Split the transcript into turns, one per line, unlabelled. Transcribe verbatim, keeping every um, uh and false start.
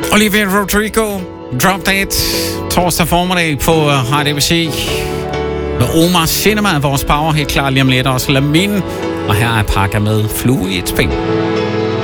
Olivia Rodrigo, Drop Dead, torsdag formiddag på H D B C. Med Omar Cinema, vores power helt klar lige om lidt, også Lamin. Og her er Pakker med Flue i et spil.